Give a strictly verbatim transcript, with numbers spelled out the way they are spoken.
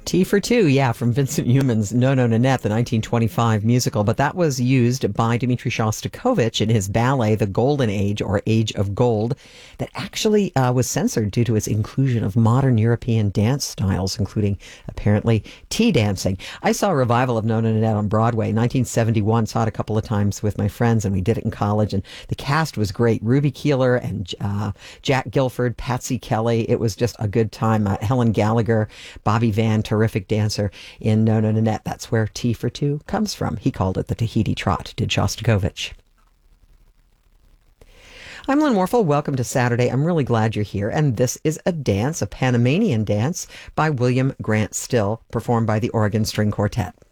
Tea for Two, yeah, from Vincent Youmans' No No Nanette, the nineteen twenty-five musical. But that was used by Dmitri Shostakovich in his ballet, The Golden Age, or Age of Gold, that actually uh, was censored due to its inclusion of modern European dance styles, including, apparently, tea dancing. I saw a revival of No No Nanette on Broadway in nineteen seventy-one, saw it a couple of times with my friends, and we did it in college, and the cast was great. Ruby Keeler and uh, Jack Gilford, Patsy Kelly. It was just a good time. Uh, Helen Gallagher, Bobby Van, terrific dancer in No No Nanette. That's where Tea for Two comes from. He called it the Tahiti Trot, did Shostakovich. I'm Lynn Warfel. Welcome to Saturday. I'm really glad you're here. And this is a dance, a Panamanian dance by William Grant Still, performed by the Oregon String Quartet.